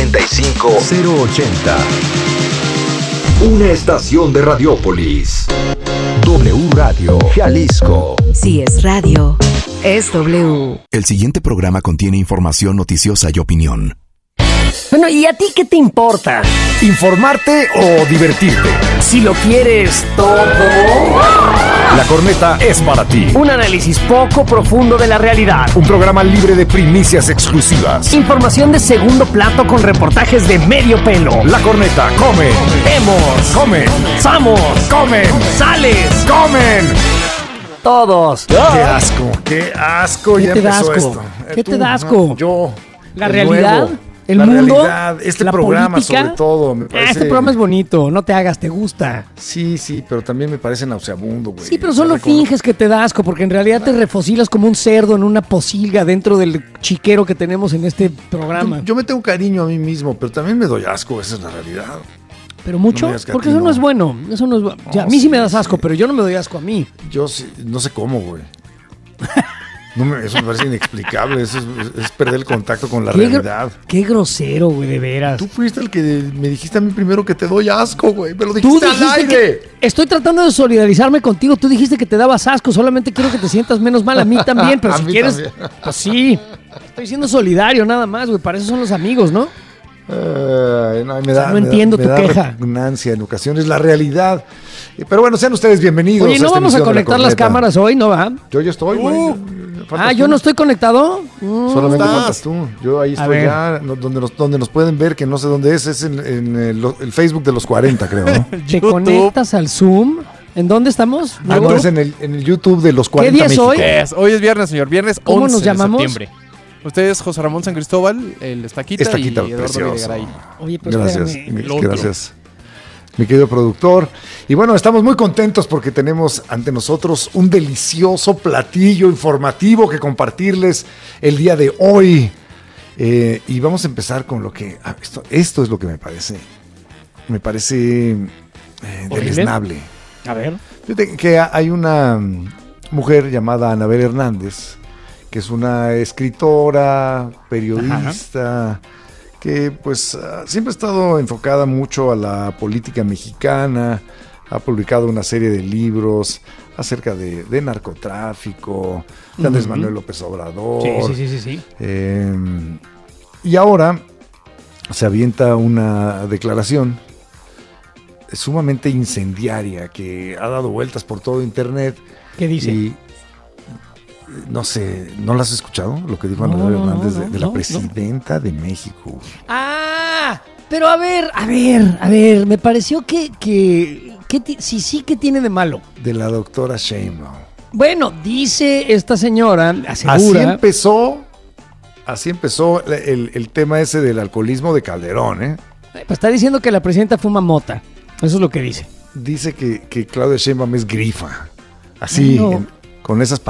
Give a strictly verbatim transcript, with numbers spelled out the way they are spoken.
ochenta y cinco, cero ochenta. Una estación de Radiópolis. W Radio, Jalisco. Si es radio, es W. El siguiente programa contiene información noticiosa y opinión. Bueno, ¿y a ti qué te importa? ¿Informarte o divertirte? Si lo quieres todo. La corneta es para ti. Un análisis poco profundo de la realidad. Un programa libre de primicias exclusivas. Información de segundo plato con reportajes de medio pelo. La corneta come. Vemos. Comen. Samos. Comen. Sales. Comen. Todos. Qué asco, qué asco. ¿Qué ya te da empezó asco? esto. ¿Qué Tú, te da asco? Yo. La de realidad. nuevo. El la mundo, realidad, este la programa política. sobre todo me parece... Ah, este programa es bonito, no te hagas, te gusta. Sí, sí, pero también me parece nauseabundo, güey. Sí, pero solo Me reconozco- finges que te da asco, porque en realidad te refocilas como un cerdo en una posilga dentro del chiquero que tenemos en este programa. Yo, yo me tengo cariño a mí mismo, pero también me doy asco, esa es la realidad. Pero mucho, No me digas que a porque ti eso no no. es bueno. Eso no es bueno. O sea, a No, mí sí sí, me das sí. asco, pero yo no me doy asco a mí. Yo sí, no sé cómo, güey. No me- eso me parece inexplicable, eso es, es perder el contacto con la Qué, gr- realidad. qué grosero, güey, de veras. Tú fuiste el que me dijiste a mí primero que te doy asco, güey. Me lo Tú dijiste al dijiste aire. que estoy tratando de solidarizarme contigo. Tú dijiste que te dabas asco. Solamente quiero que te sientas menos mal. A mí también, pero A si mí quieres, también. pues sí. Estoy siendo solidario nada más, güey. Para eso son los amigos, ¿no? Ay, no, me O da, sea, no me da- entiendo me tu da queja. repugnancia en ocasiones, la realidad. Eh, Pero bueno, sean ustedes bienvenidos. Oye, ¿no esta vamos a emisión de La conectar las Corneta. cámaras hoy? ¿No va? Yo ya estoy, güey. Uh. Faltas Ah, ¿yo tú. no estoy conectado? Mm. Solamente ¿Estás? faltas tú. Yo ahí A estoy ver. ya, no- donde nos, donde nos pueden ver, que no sé dónde es, es en, en el, el Facebook de los cuarenta, creo, ¿no? ¿Te YouTube. conectas al Zoom? ¿En dónde estamos? Ah, no, es en el, en el YouTube de los cuarenta día es México. hoy? Es, hoy es viernes, señor. Viernes ¿Cómo once nos llamamos? de septiembre. Usted es José Ramón San Cristóbal, el Estaquita, Estaquita, y Eduardo precioso. Videgaray. Oye, pero Gracias, espérame. El otro. gracias. Mi querido productor. Y bueno, estamos muy contentos porque tenemos ante nosotros un delicioso platillo informativo que compartirles el día de hoy. Eh, y vamos a empezar con lo que... ah, esto, esto es lo que me parece... Me parece eh, ¿Horrible? deleznable. A ver. Fíjate que hay una mm, mujer llamada Anabel Hernández, que es una escritora, periodista, que pues ah, siempre ha estado enfocada mucho a la política mexicana, ha publicado una serie de libros acerca de, de narcotráfico, de Andrés Ujú. Manuel López Obrador. Sí, sí, sí, sí, sí. Eh, y ahora se avienta una declaración sumamente incendiaria que ha dado vueltas por todo internet. ¿Qué dice? Y no sé, ¿no la has escuchado? Lo que dijo No, Anabel no, no, Hernández de, no, de la no, presidenta de México. Ah, pero a ver, a ver, a ver, me pareció que, que, que ti- sí, sí que tiene de malo. De la doctora Sheinbaum. Bueno, dice esta señora, Así asegura, empezó, así empezó el, el tema ese del alcoholismo de Calderón, ¿eh? pues está diciendo que la presidenta fuma mota. Eso es lo que dice. Dice que, que Claudia Sheinbaum es grifa. Así, No. en- con esas